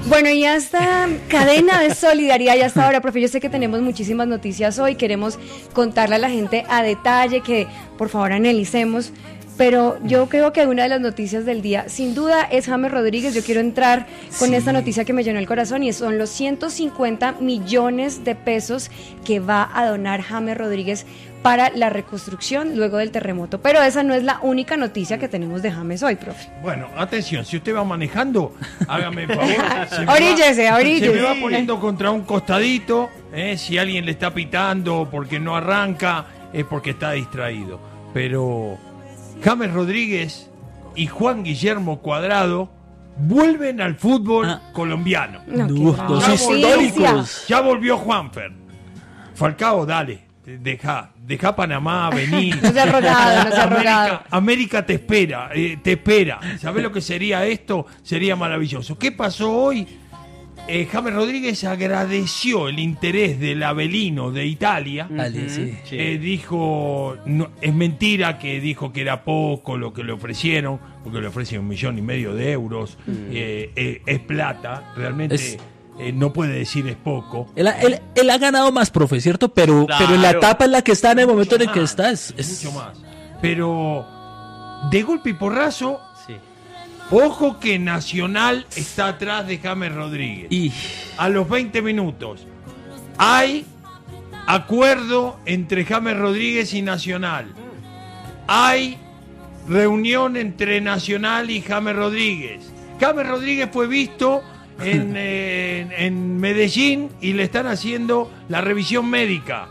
Bueno, y esta cadena de solidaridad ya hasta ahora, profe, yo sé que tenemos muchísimas noticias hoy, queremos contarle a la gente a detalle, que por favor analicemos, pero yo creo que una de las noticias del día, sin duda, es James Rodríguez. Yo quiero entrar con esta noticia que me llenó el corazón, y son los 150 millones de pesos que va a donar James Rodríguez para la reconstrucción luego del terremoto. Pero esa no es la única noticia que tenemos de James hoy, profe. Bueno, atención, si usted va manejando, hágame el favor. Oríllese. Se me va poniendo contra un costadito, si alguien le está pitando porque no arranca, es porque está distraído. Pero James Rodríguez y Juan Guillermo Cuadrado vuelven al fútbol colombiano. Dos históricos. Ya volvió Juanfer. Falcao, dale. Deja Panamá, vení. No se ha rogado. América te espera. ¿Sabés lo que sería esto? Sería maravilloso. ¿Qué pasó hoy? James Rodríguez agradeció el interés del Avellino de Italia. Dijo, no, es mentira que dijo que era poco lo que le ofrecieron, porque le ofrecen 1,5 millones de euros. Es plata, realmente. No puede decir es poco. Él ha ganado más, profe, ¿cierto? Pero en la etapa en la que está, en el momento en el que está, es mucho más. Pero de golpe y porrazo, ojo que Nacional está atrás de James Rodríguez. A los 20 minutos hay acuerdo entre James Rodríguez y Nacional. Hay reunión entre Nacional y James Rodríguez. James Rodríguez fue visto en Medellín y le están haciendo la revisión médica.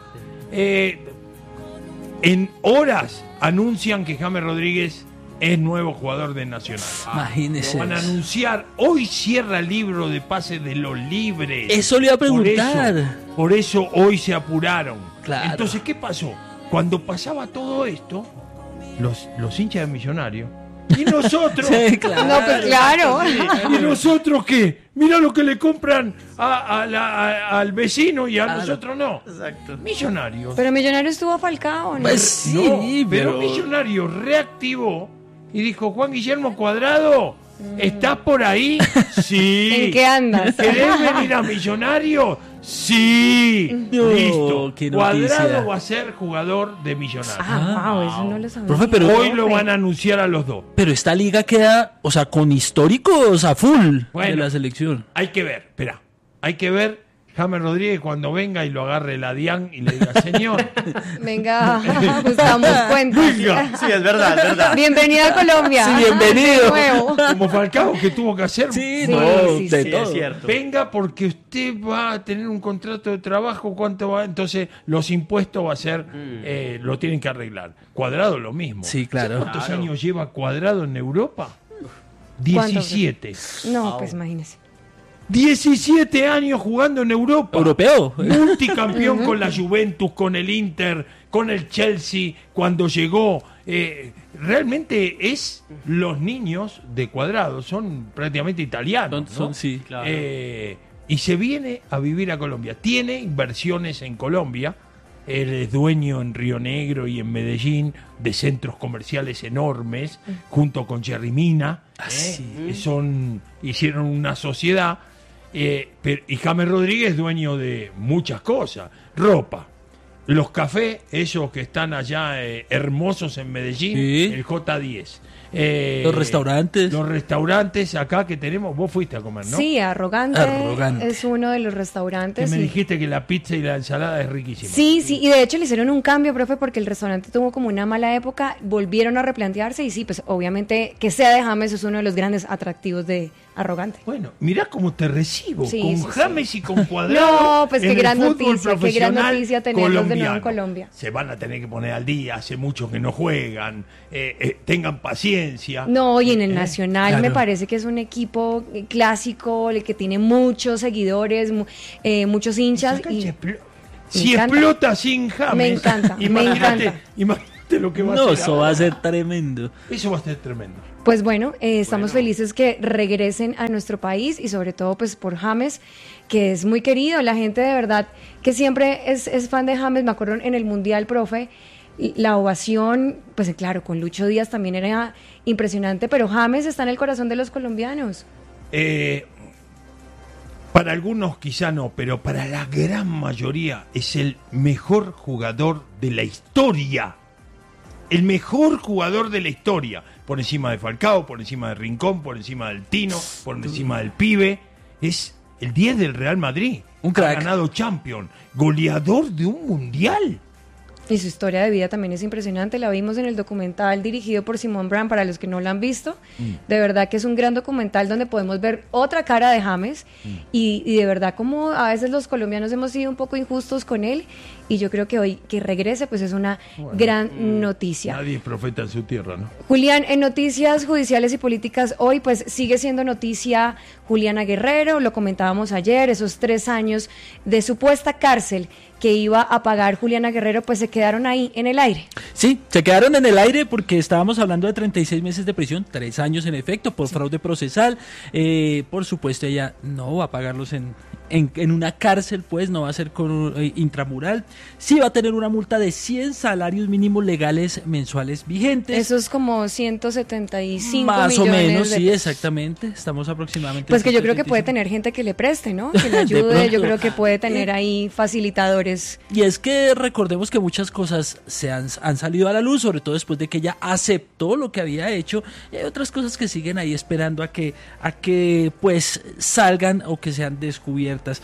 En horas anuncian que James Rodríguez es nuevo jugador de Nacional. Imagínese. Lo van a anunciar. Hoy cierra el libro de pases de los libres. Eso le iba a preguntar. Por eso hoy se apuraron. Claro. Entonces, ¿qué pasó? Cuando pasaba todo esto, los hinchas de Millonarios y nosotros. Sí, claro. No, pues claro. ¿Y nosotros qué? Mira lo que le compran al vecino y a nosotros no. Exacto. Millonarios. Pero Millonarios tuvo a Falcao, ¿no? Pues sí, pero Millonarios reactivó y dijo: Juan Guillermo Cuadrado, ¿estás por ahí? Sí. ¿En qué andas? ¿Querés venir a Millonarios? Sí. No, Listo. qué noticia. Cuadrado va a ser jugador de Millonarios. Wow, eso no lo sabía. Profe, pero hoy lo van a anunciar a los dos. Pero esta liga queda, o sea, con históricos a full de Bueno, la selección. Hay que ver, espera. Hay que ver James Rodríguez cuando venga y lo agarre la DIAN y le diga: señor, venga, buscamos cuentas. venga. Sí, es verdad. Bienvenida a Colombia. Sí, bienvenido. De nuevo. Como Falcao, que tuvo que hacer. Sí, Sí, no, sí, de sí, todo. es cierto. Venga, porque usted va a tener un contrato de trabajo, ¿cuánto va? Entonces los impuestos va a ser, lo tienen que arreglar. Cuadrado lo mismo. Sí, claro. ¿Cuántos años lleva Cuadrado en Europa? 17. No, pues imagínese. 17 años jugando en Europa. Europeo. Multicampeón con la Juventus, con el Inter, con el Chelsea, cuando llegó. Realmente los niños de Cuadrado son prácticamente italianos, ¿no? Sí, claro. Y se viene a vivir a Colombia. Tiene inversiones en Colombia. Él es dueño en Río Negro y en Medellín de centros comerciales enormes, junto con Jerry Mina. Hicieron una sociedad. Y James Rodríguez, dueño de muchas cosas. Ropa. Los cafés, esos que están allá hermosos en Medellín, Sí. el J10. Los restaurantes. Los restaurantes acá que tenemos, vos fuiste a comer, ¿no? Sí, Arrogante es uno de los Que restaurantes. me y- dijiste que la pizza y la ensalada es riquísima. Sí, y de hecho le hicieron un cambio, profe, porque el restaurante tuvo como una mala época, volvieron a replantearse y sí, pues obviamente que sea de James es uno de los grandes atractivos de Arrogante. Bueno, mirá cómo te recibo, Sí, con sí, James y con Cuadrado. No, pues en qué el gran fútbol noticia, qué gran profesional noticia tenerlos de nuevo en colombiano. Colombia. Se van a tener que poner al día, hace mucho que no juegan, tengan paciencia. No, y en el Nacional Claro. me parece que es un equipo clásico, el que tiene muchos seguidores, muchos hinchas. Esa cancha Y si encanta. explota sin James, Me encanta, me encanta. Imagínate lo que va a No, ser. eso va a ser tremendo. Eso va a ser tremendo. Pues bueno, estamos felices que regresen a nuestro país y sobre todo pues por James, que es muy querido. La gente de verdad que siempre es fan de James. Me acuerdo en el Mundial, profe, la ovación, pues claro, con Lucho Díaz también era impresionante, pero James está en el corazón de los colombianos. Para algunos quizá no, pero para la gran mayoría es el mejor jugador de la historia. El mejor jugador de la historia. Por encima de Falcao, por encima de Rincón, por encima del Tino, por encima del Pibe. Es el 10 del Real Madrid. Un crack. Ha ganado Champions. Goleador de un mundial. Y su historia de vida también es impresionante, la vimos en el documental dirigido por Simón Brand, para los que no lo han visto, de verdad que es un gran documental donde podemos ver otra cara de James y de verdad como a veces los colombianos hemos sido un poco injustos con él y yo creo que hoy que regrese pues es una gran noticia. Nadie es profeta en su tierra, ¿no? Julián, en noticias judiciales y políticas hoy pues sigue siendo noticia Juliana Guerrero, lo comentábamos ayer, esos 3 años de supuesta cárcel que iba a pagar Juliana Guerrero, pues se quedaron ahí en el aire. Sí, se quedaron en el aire porque estábamos hablando de 36 meses de prisión, 3 años en efecto, por fraude procesal. Por supuesto, ella no va a pagarlos en una cárcel, pues no va a ser con intramural. Sí va a tener una multa de 100 salarios mínimos legales mensuales vigentes. Eso es como 175 más millones. Más o menos, de sí, pesos. exactamente. Estamos aproximadamente... Pues que yo creo que puede tener gente que le preste, ¿no? Que le ayude, yo creo que puede tener ahí facilitadores. Y es que recordemos que muchas cosas han salido a la luz, sobre todo después de que ella aceptó lo que había hecho, y hay otras cosas que siguen ahí esperando a que pues salgan o que sean descubiertas.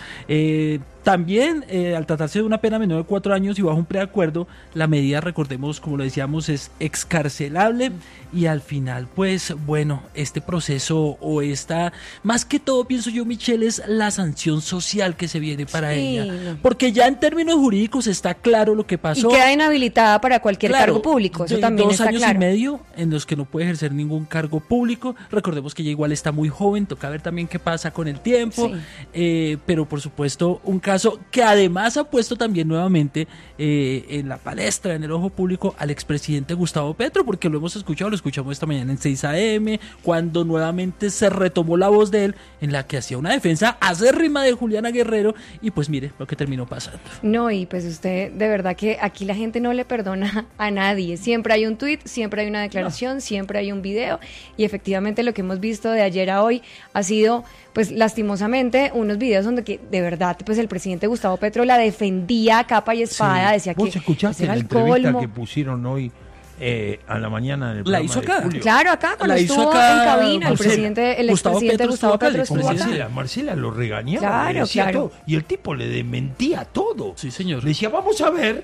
También, al tratarse de una pena menor de 4 años y bajo un preacuerdo, la medida, recordemos, como lo decíamos, es excarcelable y al final, pues, bueno, este proceso o esta, más que todo, pienso yo, Michelle, es la sanción social que se viene para ella. Porque ya en términos jurídicos está claro lo que pasó. Y queda inhabilitada para cualquier cargo público, eso también está claro. 2 años y medio en los que no puede ejercer ningún cargo público. Recordemos que ella igual está muy joven, toca ver también qué pasa con el tiempo. Sí. Pero, por supuesto, un caso que además ha puesto también nuevamente en la palestra, en el ojo público, al expresidente Gustavo Petro, porque lo escuchamos esta mañana en 6 AM, cuando nuevamente se retomó la voz de él, en la que hacía una defensa acérrima de Juliana Guerrero, y pues mire lo que terminó pasando. No, y pues usted, de verdad que aquí la gente no le perdona a nadie, siempre hay un tuit, siempre hay una declaración, siempre hay un video, y efectivamente lo que hemos visto de ayer a hoy ha sido, pues lastimosamente, unos videos donde que de verdad, pues el presidente Gustavo Petro la defendía a capa y espada, decía que... ¿Vos escuchaste la entrevista que pusieron hoy a la mañana en el programa? La hizo acá. Claro, acá, cuando estuvo en cabina, el expresidente Gustavo Petro estuvo acá. Marcela lo regañaba, claro. todo, y el tipo le desmentía todo. Sí, señor. Le decía, vamos a ver.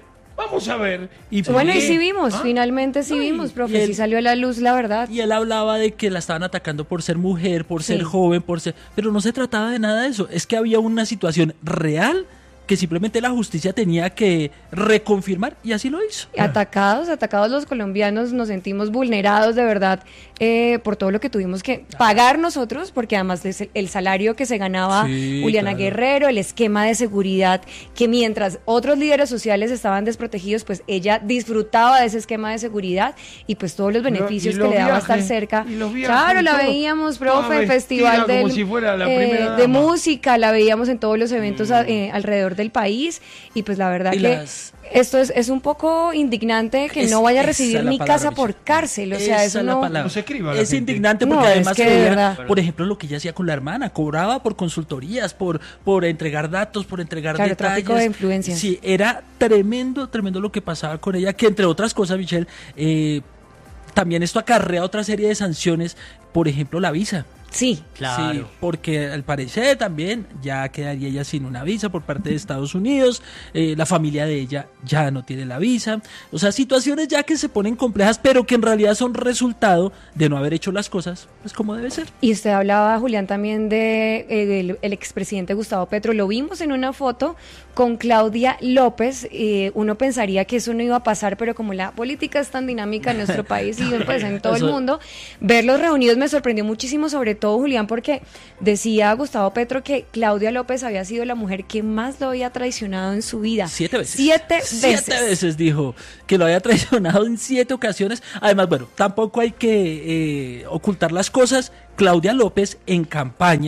Y bueno, y sí vimos, finalmente sí vimos, profe, sí salió a la luz la verdad. Y él hablaba de que la estaban atacando por ser mujer, por ser joven, pero no se trataba de nada de eso, es que había una situación real que simplemente la justicia tenía que reconfirmar y así lo hizo. Atacados los colombianos, nos sentimos vulnerados de verdad por todo lo que tuvimos que pagar nosotros, porque además es el salario que se ganaba Juliana Guerrero, el esquema de seguridad, que mientras otros líderes sociales estaban desprotegidos, pues ella disfrutaba de ese esquema de seguridad y pues todos los beneficios que le daba estar cerca. Claro, la veíamos, profe, festival de música, la veíamos en todos los eventos alrededor del país y pues la verdad esto es un poco indignante que no vaya a recibir ni casa por cárcel, o sea, eso no se escriba. Es indignante porque además por ejemplo, lo que ella hacía con la hermana, cobraba por consultorías, por entregar datos, por entregar detalles. Tráfico de influencias. Sí, era tremendo lo que pasaba con ella, que entre otras cosas, Michelle, también esto acarrea otra serie de sanciones, por ejemplo, la visa. Sí, claro. Sí, porque al parecer también ya quedaría ella sin una visa por parte de Estados Unidos, la familia de ella ya no tiene la visa, o sea, situaciones ya que se ponen complejas, pero que en realidad son resultado de no haber hecho las cosas pues como debe ser. Y usted hablaba, Julián, también de el expresidente Gustavo Petro, lo vimos en una foto con Claudia López, uno pensaría que eso no iba a pasar, pero como la política es tan dinámica en nuestro país y pues en todo el mundo, verlos reunidos me sorprendió muchísimo, sobre todo, Julián, porque decía Gustavo Petro que Claudia López había sido la mujer que más lo había traicionado en su vida. 7 veces. 7 veces. 7 veces dijo que lo había traicionado en 7 ocasiones. Además, bueno, tampoco hay que ocultar las cosas. Claudia López en campaña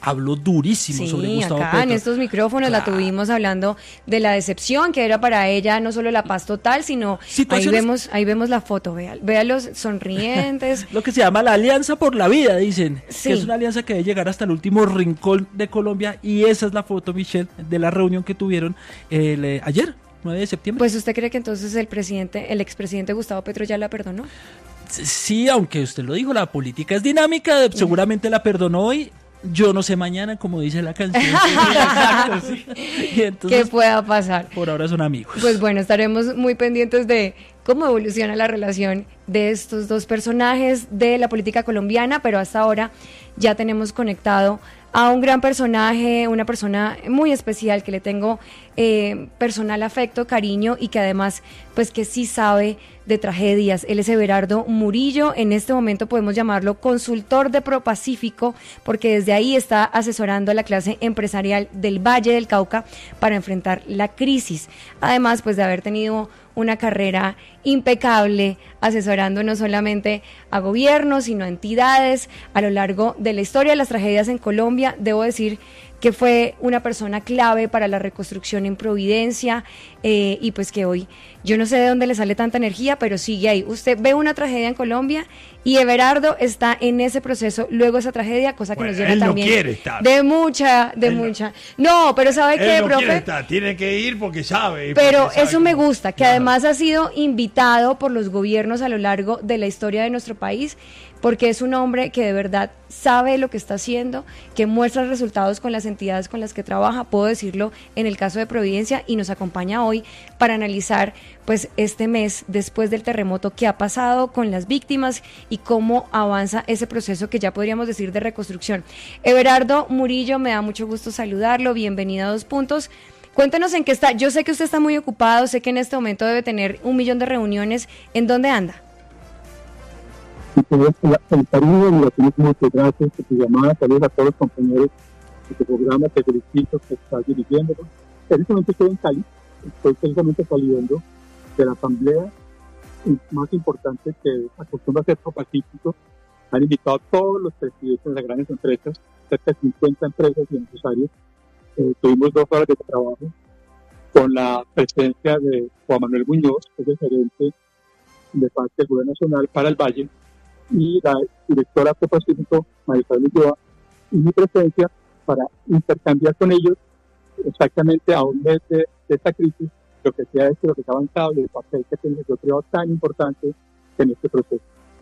habló durísimo sobre Gustavo acá Petro. En estos micrófonos la tuvimos hablando de la decepción que era para ella no solo la paz total, sino ahí vemos la foto, véalos sonrientes. Lo que se llama la alianza por la vida, dicen, que es una alianza que debe llegar hasta el último rincón de Colombia, y esa es la foto, Michelle, de la reunión que tuvieron ayer, 9 de septiembre. Pues ¿usted cree que entonces el expresidente Gustavo Petro ya la perdonó? Sí, aunque usted lo dijo, la política es dinámica, seguramente la perdonó hoy. Yo no sé mañana, como dice la canción. Exacto, sí. Y entonces, ¿qué pueda pasar? Por ahora son amigos. Pues bueno, estaremos muy pendientes de cómo evoluciona la relación de estos dos personajes de la política colombiana, pero hasta ahora ya tenemos conectado a un gran personaje, una persona muy especial que le tengo personal afecto, cariño, y que además, pues que sí sabe de tragedias. Él es Everardo Murillo. En este momento podemos llamarlo consultor de ProPacífico, porque desde ahí está asesorando a la clase empresarial del Valle del Cauca para enfrentar la crisis. Además, pues de haber tenido una carrera impecable, asesorando no solamente a gobiernos, sino a entidades a lo largo de la historia de las tragedias en Colombia. Debo decir que fue una persona clave para la reconstrucción en Providencia, y pues que hoy, yo no sé de dónde le sale tanta energía, pero sigue ahí. Usted ve una tragedia en Colombia y Everardo está en ese proceso, luego esa tragedia, cosa que nos llena también de mucha. No, pero ¿sabe qué, profe? Tiene que ir porque sabe. Pero eso me gusta, que además ha sido invitado por los gobiernos a lo largo de la historia de nuestro país, porque es un hombre que de verdad sabe lo que está haciendo, que muestra resultados con las entidades con las que trabaja, puedo decirlo en el caso de Providencia, y nos acompaña hoy para analizar pues este mes después del terremoto, qué ha pasado con las víctimas y cómo avanza ese proceso que ya podríamos decir de reconstrucción. Everardo Murillo, me da mucho gusto saludarlo, bienvenido a Dos Puntos. Cuéntenos en qué está. Yo sé que usted está muy ocupado, sé que en este momento debe tener 1 millón de reuniones. ¿En dónde anda? El cariño, muchas gracias por tu llamada. Saludos a todos los compañeros de tu programa, te felicito que estás dirigiéndolo. En este momento estoy en Cali, estoy precisamente saliendo de la asamblea más importante que acostumbra ser ProPacífico. Han invitado a todos los presidentes de las grandes empresas, cerca de 50 empresas y empresarios. Tuvimos 2 horas de trabajo con la presencia de Juan Manuel Muñoz, que es el gerente de parte del Gobierno Nacional para el Valle, y la directora de ProPacífico, Marisol Ulloa, y mi presencia para intercambiar con ellos exactamente a un mes de esta crisis lo que se ha hecho, lo que se ha avanzado y el papel que tiene el privado tan importante en este proceso.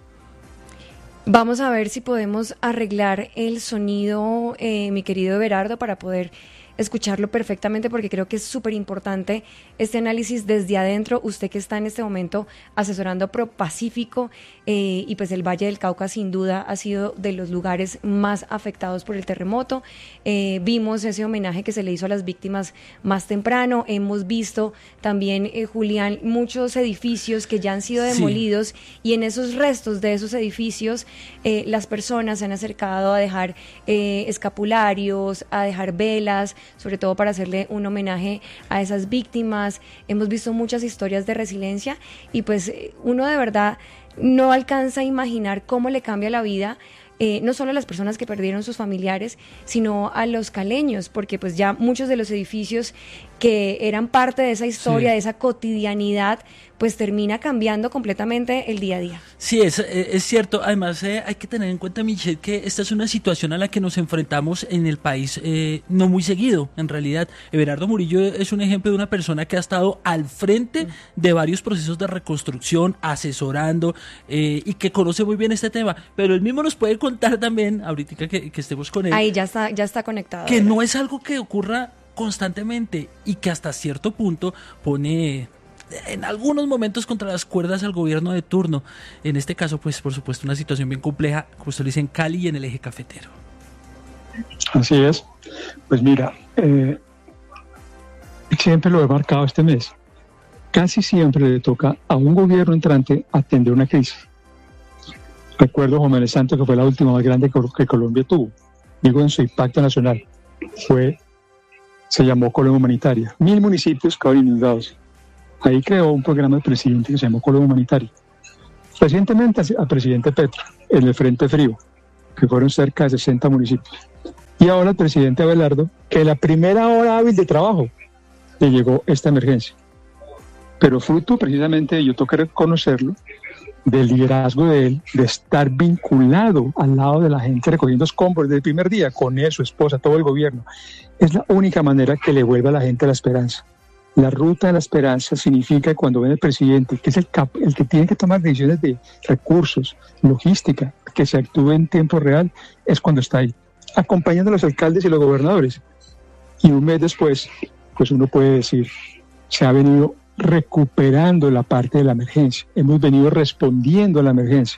Vamos a ver si podemos arreglar el sonido, mi querido Everardo, para poder escucharlo perfectamente, porque creo que es súper importante este análisis desde adentro. Usted que está en este momento asesorando a ProPacífico, y pues el Valle del Cauca sin duda ha sido de los lugares más afectados por el terremoto. Vimos ese homenaje que se le hizo a las víctimas más temprano. Hemos visto también, Julián, muchos edificios que ya han sido demolidos, y en esos restos de esos edificios las personas se han acercado a dejar escapularios, a dejar velas, sobre todo para hacerle un homenaje a esas víctimas. Hemos visto muchas historias de resiliencia, y pues uno de verdad no alcanza a imaginar cómo le cambia la vida, no solo a las personas que perdieron sus familiares, sino a los caleños, porque pues ya muchos de los edificios que eran parte de esa historia, de esa cotidianidad, pues termina cambiando completamente el día a día. Sí, es cierto. Además, hay que tener en cuenta, Michelle, que esta es una situación a la que nos enfrentamos en el país no muy seguido, en realidad. Everardo Murillo es un ejemplo de una persona que ha estado al frente de varios procesos de reconstrucción, asesorando, y que conoce muy bien este tema, pero él mismo nos puede contar también, ahorita que estemos con él. Ahí ya está conectado. Que no es algo que ocurra constantemente, y que hasta cierto punto pone en algunos momentos contra las cuerdas al gobierno de turno. En este caso, pues por supuesto, una situación bien compleja, como usted lo dice, en Cali y en el eje cafetero. Así es. Pues mira, siempre lo he marcado este mes. Casi siempre le toca a un gobierno entrante atender una crisis. Recuerdo Juan Manuel Santos, que fue la última más grande que Colombia tuvo. Digo, en su impacto nacional. Se llamó Colombia Humanitaria. 1000 municipios quedaron inundados. Ahí creó un programa de presidente que se llamó Colombia Humanitaria. Recientemente al presidente Petro, en el Frente Frío, que fueron cerca de 60 municipios. Y ahora el presidente Abelardo, que la primera hora hábil de trabajo le llegó esta emergencia. Pero fruto precisamente, yo tengo que reconocerlo, del liderazgo de él, de estar vinculado al lado de la gente recogiendo escombros desde el primer día, con él, su esposa, todo el gobierno. Es la única manera que le vuelva a la gente la esperanza. La ruta de la esperanza significa que cuando ven el presidente, que es el que tiene que tomar decisiones de recursos, logística, que se actúe en tiempo real, es cuando está ahí, acompañando a los alcaldes y los gobernadores. Y un mes después, pues uno puede decir, se ha venido recuperando la parte de la emergencia, hemos venido respondiendo a la emergencia.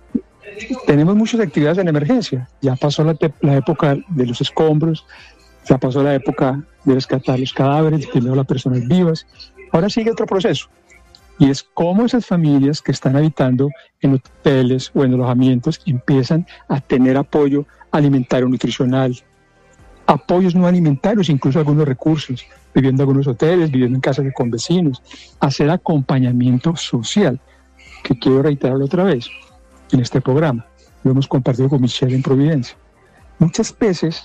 Tenemos muchas actividades en emergencia, ya pasó la época de los escombros, ya pasó la época de rescatar los cadáveres, primero las personas vivas, ahora sigue otro proceso, y es cómo esas familias que están habitando en hoteles o en alojamientos empiezan a tener apoyo alimentario, nutricional, apoyos no alimentarios, incluso algunos recursos, viviendo en algunos hoteles, viviendo en casas de convecinos, hacer acompañamiento social, que quiero reiterarlo otra vez en este programa. Lo hemos compartido con Michelle en Providencia. Muchas veces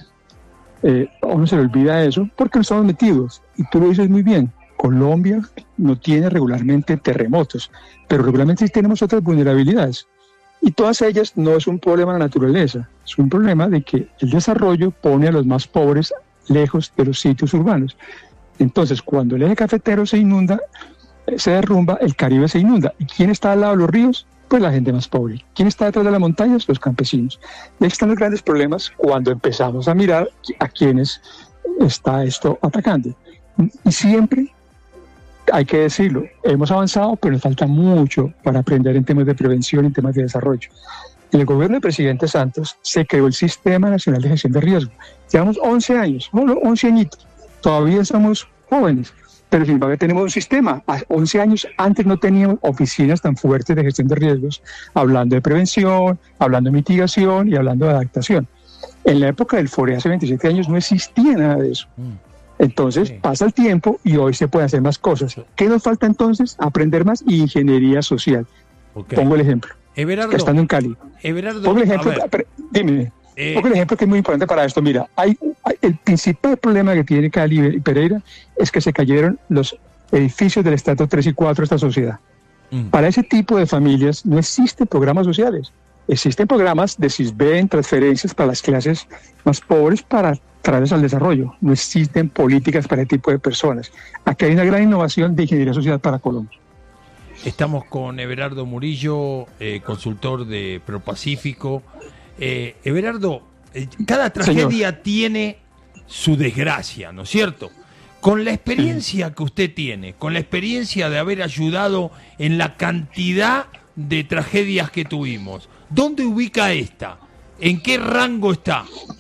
a uno se le olvida eso porque no estamos metidos, y tú lo dices muy bien, Colombia no tiene regularmente terremotos, pero regularmente sí tenemos otras vulnerabilidades. Y todas ellas no es un problema de la naturaleza, es un problema de que el desarrollo pone a los más pobres lejos de los sitios urbanos. Entonces, cuando el eje cafetero se inunda, se derrumba, el Caribe se inunda. ¿Y quién está al lado de los ríos? Pues la gente más pobre. ¿Quién está detrás de las montañas? Los campesinos. Y ahí están los grandes problemas cuando empezamos a mirar a quiénes está esto atacando. Y siempre, hay que decirlo, hemos avanzado, pero nos falta mucho para aprender en temas de prevención y en temas de desarrollo. En el gobierno del presidente Santos se creó el Sistema Nacional de Gestión de Riesgo. Llevamos 11 años, 11 añitos. Todavía somos jóvenes, pero sin embargo tenemos un sistema. Hace 11 años antes no teníamos oficinas tan fuertes de gestión de riesgos, hablando de prevención, hablando de mitigación y hablando de adaptación. En la época del FORE, hace 27 años, no existía nada de eso. Entonces pasa el tiempo y hoy se pueden hacer más cosas. ¿Qué nos falta entonces? Aprender más y ingeniería social. Pongo el ejemplo. Everardo, estando en Cali. Everardo, pongo el ejemplo, dime. Pongo el ejemplo que es muy importante para esto. Mira, el principal problema que tiene Cali y Pereira es que se cayeron los edificios del estrato 3 y 4 de esta sociedad. Para ese tipo de familias no existen programas sociales. Existen programas de SISBEN, transferencias para las clases más pobres para traerlos al desarrollo. No existen políticas para ese tipo de personas. Aquí hay una gran innovación de ingeniería social para Colombia. Estamos con Everardo Murillo, consultor de ProPacífico. Everardo, cada tragedia tiene su desgracia, ¿no es cierto? Con la experiencia que usted tiene, con la experiencia de haber ayudado en la cantidad de tragedias que tuvimos, ¿dónde ubica esta? ¿En qué rango está?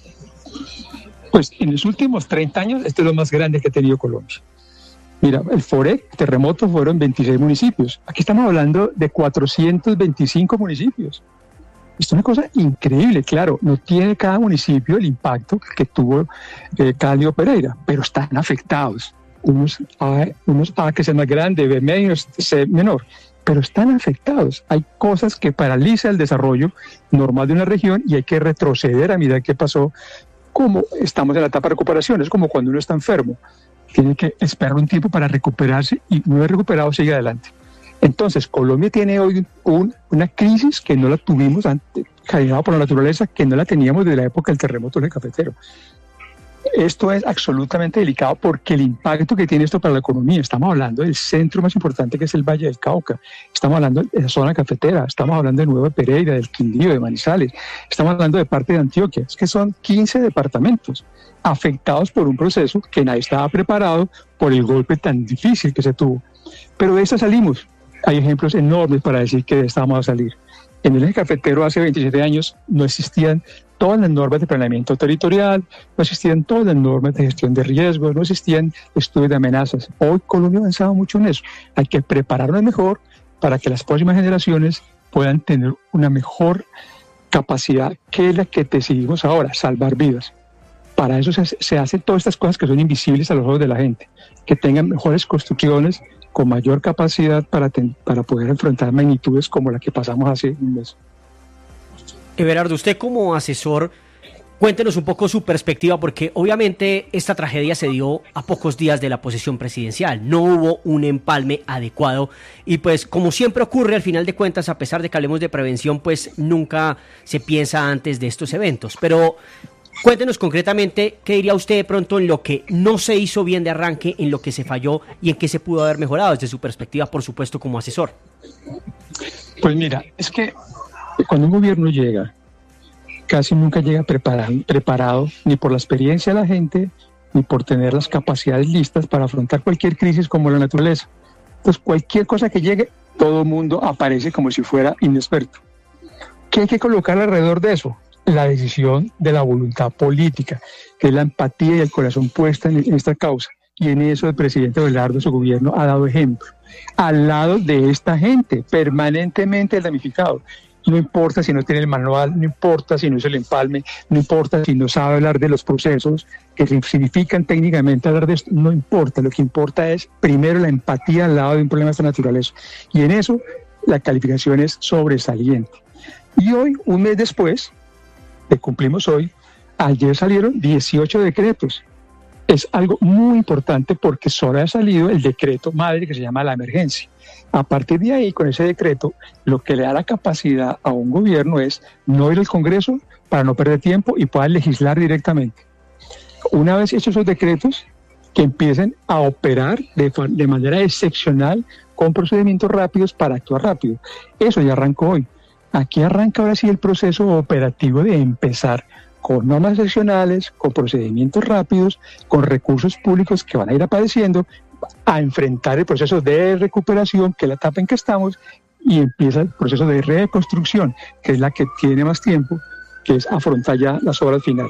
Pues en los últimos 30 años, esto es lo más grande que ha tenido Colombia. Mira, el FOREC, terremotos, fueron 26 municipios. Aquí estamos hablando de 425 municipios. Esto es una cosa increíble, claro, no tiene cada municipio el impacto que tuvo Cali o Pereira, pero están afectados. Unos A que sea más grande, B menos, C menor, pero están afectados. Hay cosas que paralizan el desarrollo normal de una región y hay que retroceder a mirar qué pasó, como estamos en la etapa de recuperación. Es como cuando uno está enfermo, tiene que esperar un tiempo para recuperarse y una vez recuperado sigue adelante. Entonces, Colombia tiene hoy una crisis que no la tuvimos antes, generada por la naturaleza, que no la teníamos desde la época del terremoto del cafetero. Esto es absolutamente delicado porque el impacto que tiene esto para la economía, estamos hablando del centro más importante que es el Valle del Cauca, estamos hablando de la zona cafetera, estamos hablando de Nueva Pereira, del Quindío, de Manizales, estamos hablando de parte de Antioquia, es que son 15 departamentos afectados por un proceso que nadie estaba preparado por el golpe tan difícil que se tuvo. Pero de eso salimos. Hay ejemplos enormes para decir que de esta vamos a salir. En el eje cafetero hace 27 años no existían todas las normas de planeamiento territorial, no existían todas las normas de gestión de riesgos, no existían estudios de amenazas. Hoy Colombia ha avanzado mucho en eso. Hay que prepararnos mejor para que las próximas generaciones puedan tener una mejor capacidad que la que decidimos ahora, salvar vidas. Para eso se hacen todas estas cosas que son invisibles a los ojos de la gente, que tengan mejores construcciones, con mayor capacidad para poder enfrentar magnitudes como la que pasamos hace un mes. Everardo, usted como asesor Cuéntenos un poco su perspectiva, porque obviamente esta tragedia se dio a pocos días de la posesión presidencial. No hubo un empalme adecuado y pues como siempre ocurre, al final de cuentas, a pesar de que hablemos de prevención, pues nunca se piensa antes de estos eventos. Pero cuéntenos concretamente qué diría usted de pronto en lo que no se hizo bien de arranque, en lo que se falló y en qué se pudo haber mejorado desde su perspectiva, por supuesto, como asesor. Pues mira, es que cuando un gobierno llega, casi nunca llega preparado ni por la experiencia de la gente, ni por tener las capacidades listas para afrontar cualquier crisis como la naturaleza. Entonces, cualquier cosa que llegue, todo el mundo aparece como si fuera inexperto. ¿Qué hay que colocar alrededor de eso? La decisión de la voluntad política, que es la empatía y el corazón puesta en esta causa. Y en eso el presidente Belardo, su gobierno, ha dado ejemplo. Al lado de esta gente, permanentemente damnificado. No importa si no tiene el manual, no importa si no hizo el empalme, no importa si no sabe hablar de los procesos que significan técnicamente hablar de esto, no importa. Lo que importa es, primero, la empatía al lado de un problema de esta naturaleza. Y en eso, la calificación es sobresaliente. Y hoy, un mes después, que cumplimos hoy, ayer salieron 18 decretos. Es algo muy importante porque solo ha salido el decreto madre que se llama la emergencia. A partir de ahí, con ese decreto, lo que le da la capacidad a un gobierno es no ir al Congreso para no perder tiempo y pueda legislar directamente. Una vez hechos esos decretos, que empiecen a operar de manera excepcional con procedimientos rápidos para actuar rápido. Eso ya arrancó hoy. Aquí arranca ahora sí el proceso operativo de empezar con normas excepcionales, con procedimientos rápidos, con recursos públicos que van a ir apareciendo, a enfrentar el proceso de recuperación, que es la etapa en que estamos, y empieza el proceso de reconstrucción, que es la que tiene más tiempo, que es afrontar ya las obras finales.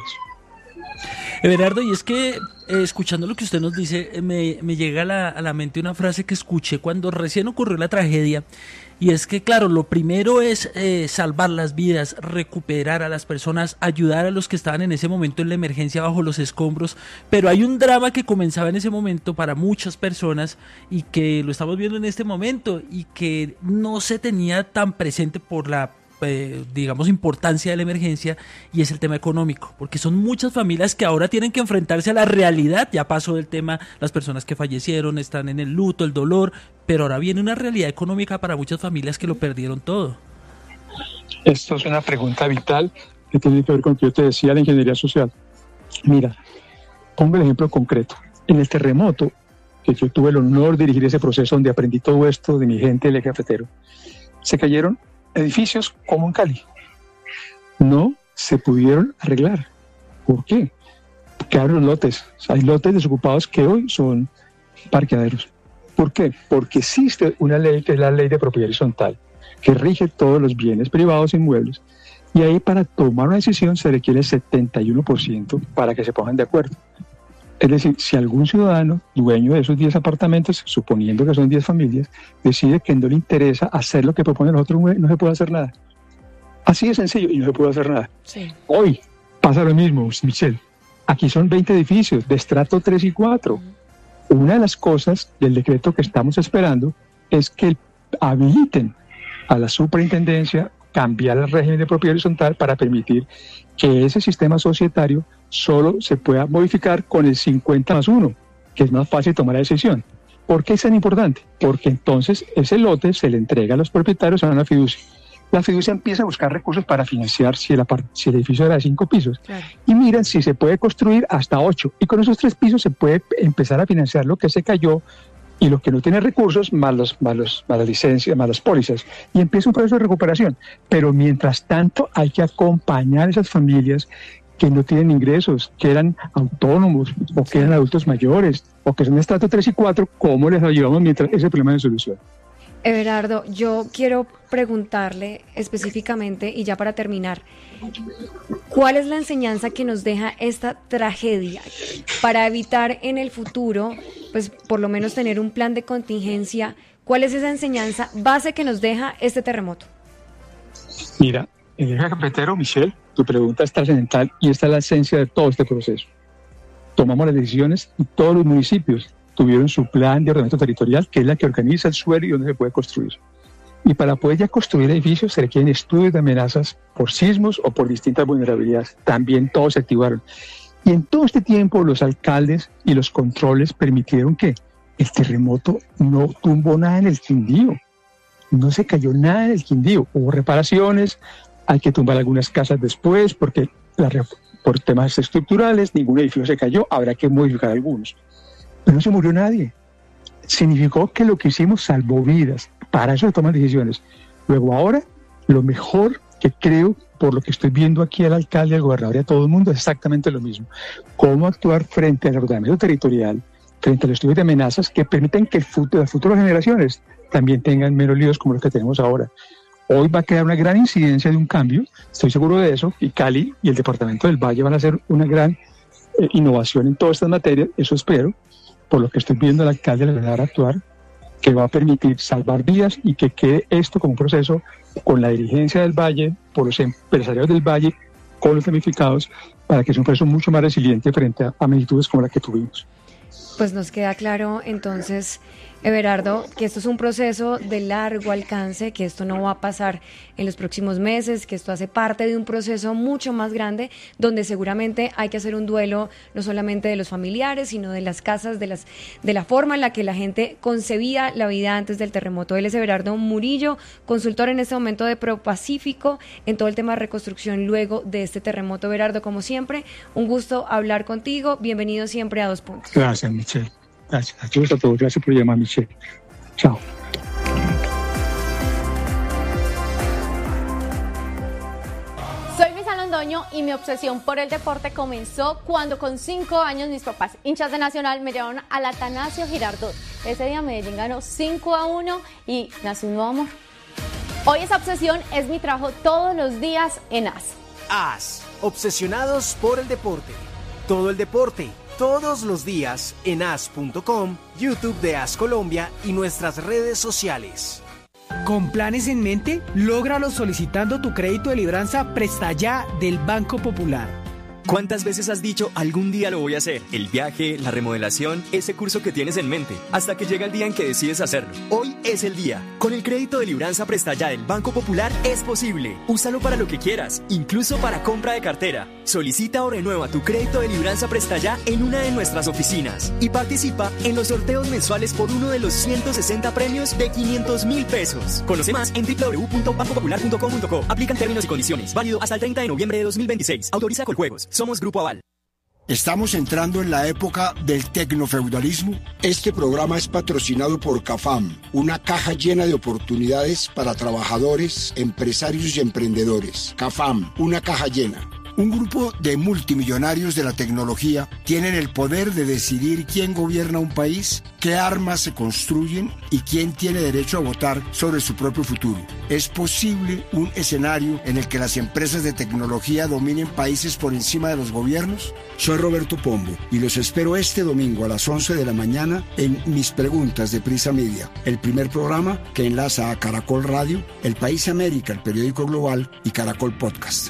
Everardo, y es que escuchando lo que usted nos dice, me llega a la mente una frase que escuché cuando recién ocurrió la tragedia, y es que, claro, lo primero es salvar las vidas, recuperar a las personas, ayudar a los que estaban en ese momento en la emergencia bajo los escombros, pero hay un drama que comenzaba en ese momento para muchas personas y que lo estamos viendo en este momento y que no se tenía tan presente por la digamos, importancia de la emergencia, y es el tema económico, porque son muchas familias que ahora tienen que enfrentarse a la realidad. Ya pasó del tema, las personas que fallecieron están en el luto, el dolor, pero ahora viene una realidad económica para muchas familias que lo perdieron todo. Esto es una pregunta vital que tiene que ver con lo que yo te decía, la ingeniería social. Mira, pongo el ejemplo concreto. En el terremoto, que yo tuve el honor de dirigir ese proceso donde aprendí todo esto de mi gente del eje cafetero, se cayeron edificios como en Cali. No se pudieron arreglar. ¿Por qué? Quedaron los lotes. Hay lotes desocupados que hoy son parqueaderos. ¿Por qué? Porque existe una ley que es la ley de propiedad horizontal, que rige todos los bienes privados e inmuebles. Y ahí para tomar una decisión se requiere el 71% para que se pongan de acuerdo. Es decir, si algún ciudadano, dueño de esos 10 apartamentos, suponiendo que son 10 familias, decide que no le interesa hacer lo que proponen los otros 9, no se puede hacer nada. Así de sencillo, y no se puede hacer nada. Sí. Hoy pasa lo mismo, Michelle. Aquí son 20 edificios de estrato 3 y 4. Una de las cosas del decreto que estamos esperando es que habiliten a la superintendencia cambiar el régimen de propiedad horizontal para permitir que ese sistema societario solo se pueda modificar con el 50+1, que es más fácil tomar la decisión. ¿Por qué es tan importante? Porque entonces ese lote se le entrega a los propietarios a una fiducia. La fiducia empieza a buscar recursos para financiar si el edificio era de 5 pisos. Claro. Y miran si se puede construir hasta 8. Y con esos 3 pisos se puede empezar a financiar lo que se cayó y lo que no tiene recursos, más las licencias, más las pólizas. Y empieza un proceso de recuperación. Pero mientras tanto hay que acompañar a esas familias que no tienen ingresos, que eran autónomos o que eran adultos mayores o que son de estrato 3 y 4, ¿cómo les ayudamos mientras ese problema no se soluciona? Everardo, yo quiero preguntarle específicamente, y ya para terminar, ¿cuál es la enseñanza que nos deja esta tragedia para evitar en el futuro, pues por lo menos tener un plan de contingencia? ¿Cuál es esa enseñanza base que nos deja este terremoto? Mira, en el eje cafetero, Michelle, tu pregunta es trascendental y esta es la esencia de todo este proceso. Tomamos las decisiones y todos los municipios tuvieron su plan de ordenamiento territorial, que es la que organiza el suelo y donde se puede construir. Y para poder ya construir edificios se requieren estudios de amenazas por sismos o por distintas vulnerabilidades. También todos se activaron. Y en todo este tiempo los alcaldes y los controles permitieron que el terremoto no tumbó nada en el Quindío. No se cayó nada en el Quindío. Hubo reparaciones, hay que tumbar algunas casas después porque por temas estructurales ningún edificio se cayó, habrá que modificar algunos. Pero no se murió nadie. Significó que lo que hicimos salvó vidas. Para eso se toman decisiones. Luego ahora, lo mejor que creo, por lo que estoy viendo aquí al alcalde, al gobernador y a todo el mundo, es exactamente lo mismo. Cómo actuar frente al ordenamiento territorial, frente a los estudios de amenazas que permiten que las futuras generaciones también tengan menos líos como los que tenemos ahora. Hoy va a quedar una gran incidencia de un cambio, estoy seguro de eso, y Cali y el departamento del Valle van a hacer una gran innovación en todas estas materias, eso espero, por lo que estoy viendo al alcalde le va a actuar, que va a permitir salvar vidas y que quede esto como un proceso con la dirigencia del Valle, por los empresarios del Valle, con los damnificados, para que sea un proceso mucho más resiliente frente a magnitudes como la que tuvimos. Pues nos queda claro entonces, Everardo, que esto es un proceso de largo alcance, que esto no va a pasar en los próximos meses, que esto hace parte de un proceso mucho más grande, donde seguramente hay que hacer un duelo no solamente de los familiares, sino de las casas, de la forma en la que la gente concebía la vida antes del terremoto. Él es Everardo Murillo, consultor en este momento de ProPacífico en todo el tema de reconstrucción luego de este terremoto. Everardo, como siempre, un gusto hablar contigo. Bienvenido siempre a 2 Puntos. Gracias, Michelle. Gracias. A todos. Gracias por llamar, Michelle. Chao. Soy Luisa Londoño y mi obsesión por el deporte comenzó cuando con 5 años mis papás, hinchas de Nacional, me llevaron al Atanasio Girardot. Ese día Medellín ganó 5-1 y nació un nuevo amor. Hoy esa obsesión es mi trabajo todos los días en AS. AS, obsesionados por el deporte. Todo el deporte, todos los días en as.com, YouTube de AS Colombia y nuestras redes sociales. ¿Con planes en mente? Lógralo solicitando tu crédito de libranza Presta Ya del Banco Popular. ¿Cuántas veces has dicho algún día lo voy a hacer? El viaje, la remodelación, ese curso que tienes en mente, hasta que llega el día en que decides hacerlo. Hoy es el día. Con el crédito de libranza Presta Ya del Banco Popular es posible. Úsalo para lo que quieras, incluso para compra de cartera. Solicita o renueva tu crédito de libranza Presta Ya en una de nuestras oficinas y participa en los sorteos mensuales por uno de los 160 premios de 500.000 pesos. Conoce más en www.bancopopular.com.co. Aplican términos y condiciones. Válido hasta el 30 de noviembre de 2026. Autoriza Coljuegos. Somos Grupo Aval. Estamos entrando en la época del tecnofeudalismo. Este programa es patrocinado por CAFAM, una caja llena de oportunidades para trabajadores, empresarios y emprendedores. CAFAM, una caja llena. Un grupo de multimillonarios de la tecnología tienen el poder de decidir quién gobierna un país, qué armas se construyen y quién tiene derecho a votar sobre su propio futuro. ¿Es posible un escenario en el que las empresas de tecnología dominen países por encima de los gobiernos? Soy Roberto Pombo y los espero este domingo a las 11 de la mañana en Mis Preguntas de Prisa Media, el primer programa que enlaza a Caracol Radio, El País América, el periódico global y Caracol Podcast.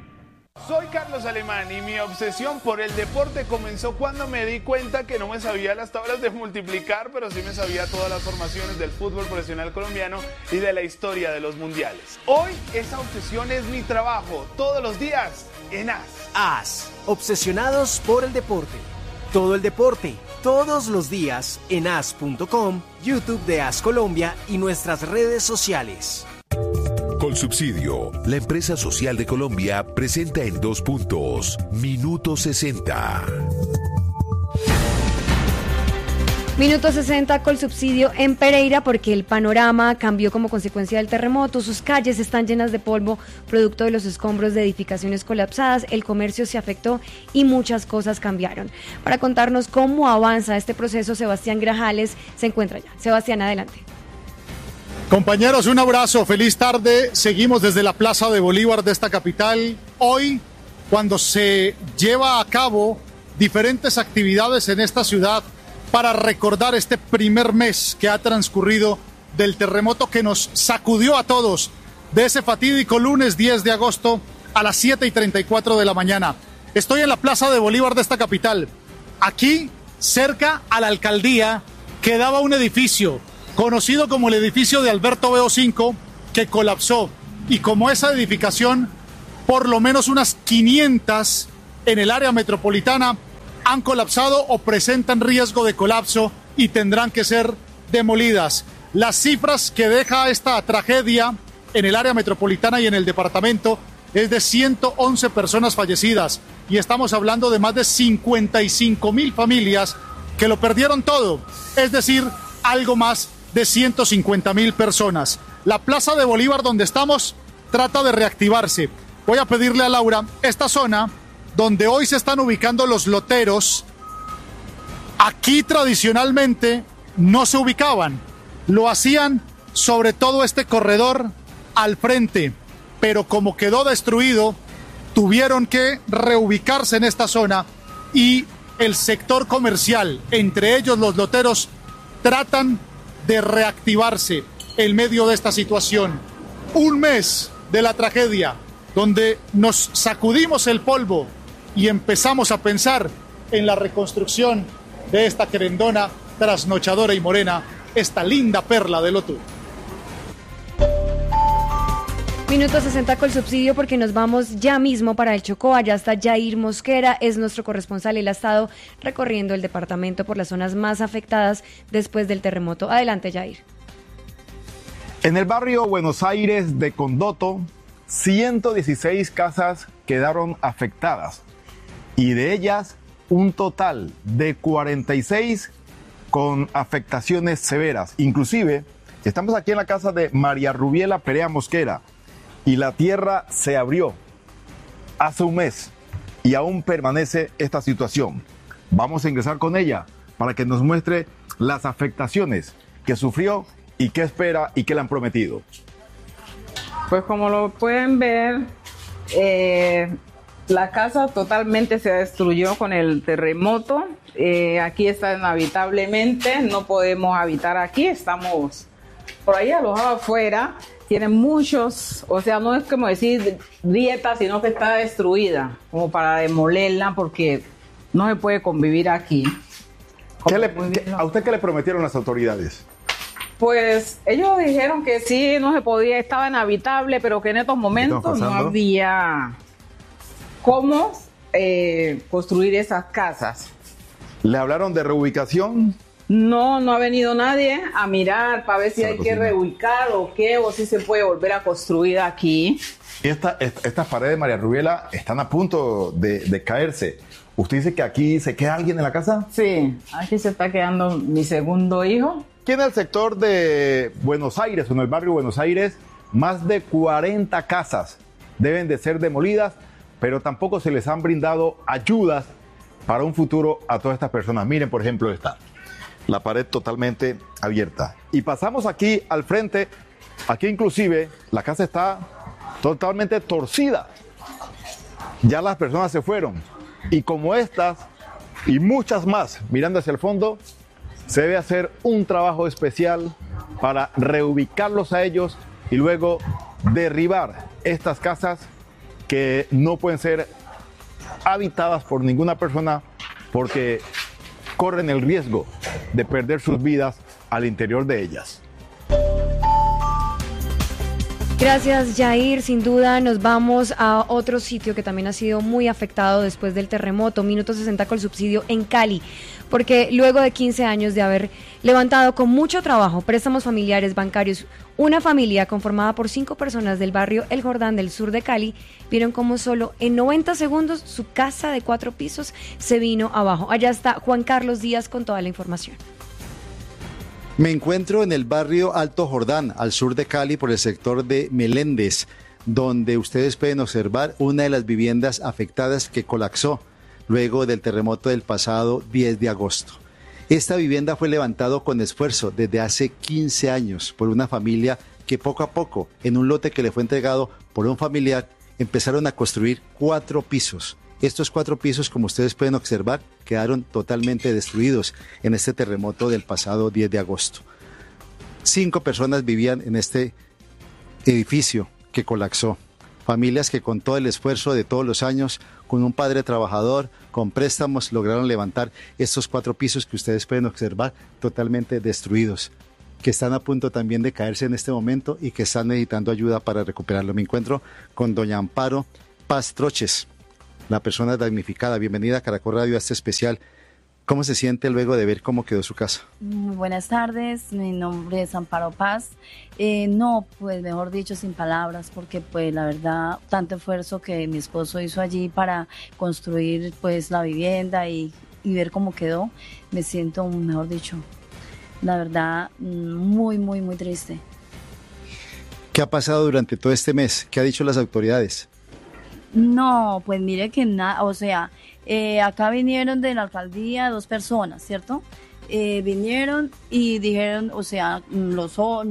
Soy Carlos Alemán y mi obsesión por el deporte comenzó cuando me di cuenta que no me sabía las tablas de multiplicar, pero sí me sabía todas las formaciones del fútbol profesional colombiano y de la historia de los mundiales. Hoy esa obsesión es mi trabajo, todos los días en AS. AS, obsesionados por el deporte. Todo el deporte, todos los días en as.com, YouTube de AS Colombia y nuestras redes sociales. Colsubsidio, la empresa social de Colombia, presenta en 2 Puntos, Minuto 60. Minuto 60, Colsubsidio en Pereira, porque el panorama cambió como consecuencia del terremoto. Sus calles están llenas de polvo, producto de los escombros de edificaciones colapsadas. El comercio se afectó y muchas cosas cambiaron. Para contarnos cómo avanza este proceso, Sebastián Grajales se encuentra ya. Sebastián, adelante. Compañeros, un abrazo, feliz tarde. Seguimos desde la Plaza de Bolívar de esta capital. Hoy, cuando se lleva a cabo diferentes actividades en esta ciudad para recordar este primer mes que ha transcurrido del terremoto que nos sacudió a todos, de ese fatídico lunes 10 de agosto a las 7:34 de la mañana. Estoy en la Plaza de Bolívar de esta capital. Aquí, cerca a la alcaldía, quedaba un edificio conocido como el edificio de Alberto Beo 5, que colapsó. Y como esa edificación, por lo menos unas 500 en el área metropolitana han colapsado o presentan riesgo de colapso y tendrán que ser demolidas. Las cifras que deja esta tragedia en el área metropolitana y en el departamento es de 111 personas fallecidas y estamos hablando de más de 55,000 familias que lo perdieron todo, es decir, algo más de 150,000 personas. La Plaza de Bolívar donde estamos trata de reactivarse. Voy a pedirle a Laura, esta zona donde hoy se están ubicando los loteros, aquí tradicionalmente no se ubicaban, lo hacían sobre todo este corredor al frente, pero como quedó destruido, tuvieron que reubicarse en esta zona y el sector comercial, entre ellos los loteros, tratan de reactivarse en medio de esta situación. Un mes de la tragedia, donde nos sacudimos el polvo y empezamos a pensar en la reconstrucción de esta querendona, trasnochadora y morena, esta linda perla del Otú. Minuto 60 con el subsidio porque nos vamos ya mismo para el Chocó. Allá está Jair Mosquera, es nuestro corresponsal. Él ha estado recorriendo el departamento por las zonas más afectadas después del terremoto. Adelante, Jair. En el barrio Buenos Aires de Condoto, 116 casas quedaron afectadas y de ellas un total de 46 con afectaciones severas. Inclusive, estamos aquí en la casa de María Rubiela Perea Mosquera y la tierra se abrió hace un mes y aún permanece esta situación. Vamos a ingresar con ella para que nos muestre las afectaciones que sufrió y qué espera y qué le han prometido. Pues como lo pueden ver, la casa totalmente se destruyó con el terremoto. Aquí está inhabitablemente, no podemos habitar aquí, estamos por ahí alojados afuera. Tiene muchos, o sea, no es como decir grietas, sino que está destruida, como para demolerla, porque no se puede convivir aquí. ¿A usted qué le prometieron las autoridades? Pues ellos dijeron que sí, no se podía, estaba inhabitable, pero que en estos momentos no había cómo construir esas casas. ¿Le hablaron de reubicación? No, no ha venido nadie a mirar para ver si hay que reubicar o qué, o si se puede volver a construir aquí. Estas paredes, María Rubiela, están a punto de caerse. ¿Usted dice que aquí se queda alguien en la casa? Sí, aquí se está quedando mi segundo hijo. Aquí en el sector de Buenos Aires, en el barrio Buenos Aires, más de 40 casas deben de ser demolidas, pero tampoco se les han brindado ayudas para un futuro a todas estas personas. Miren, por ejemplo, esta. La pared totalmente abierta. Y pasamos aquí al frente, aquí inclusive la casa está totalmente torcida. Ya las personas se fueron. Y como estas y muchas más, mirando hacia el fondo, se debe hacer un trabajo especial para reubicarlos a ellos y luego derribar estas casas que no pueden ser habitadas por ninguna persona porque corren el riesgo de perder sus vidas al interior de ellas. Gracias, Jair. Sin duda nos vamos a otro sitio que también ha sido muy afectado después del terremoto, Minuto 60 con el subsidio en Cali, porque luego de 15 años de haber levantado con mucho trabajo préstamos familiares bancarios, una familia conformada por 5 personas del barrio El Jordán del sur de Cali vieron cómo solo en 90 segundos su casa de 4 pisos se vino abajo. Allá está Juan Carlos Díaz con toda la información. Me encuentro en el barrio Alto Jordán, al sur de Cali, por el sector de Meléndez, donde ustedes pueden observar una de las viviendas afectadas que colapsó luego del terremoto del pasado 10 de agosto. Esta vivienda fue levantada con esfuerzo desde hace 15 años por una familia que poco a poco, en un lote que le fue entregado por un familiar, empezaron a construir 4 pisos. Estos 4 pisos, como ustedes pueden observar, quedaron totalmente destruidos en este terremoto del pasado 10 de agosto. 5 personas vivían en este edificio que colapsó. Familias que con todo el esfuerzo de todos los años, con un padre trabajador, con préstamos, lograron levantar estos 4 pisos que ustedes pueden observar totalmente destruidos. que están a punto también de caerse en este momento y que están necesitando ayuda para recuperarlo. Me encuentro con doña Amparo Pastroches, la persona damnificada. Bienvenida a Caracol Radio a este especial. ¿Cómo se siente luego de ver cómo quedó su casa? Muy buenas tardes, mi nombre es Amparo Paz. No, pues mejor dicho, sin palabras, porque pues la verdad, tanto esfuerzo que mi esposo hizo allí para construir pues la vivienda y ver cómo quedó, me siento, mejor dicho, la verdad, muy, muy, muy triste. ¿Qué ha pasado durante todo este mes? ¿Qué han dicho las autoridades? No, pues mire que nada, o sea, acá vinieron de la alcaldía 2 personas, ¿cierto? Vinieron y dijeron, o sea,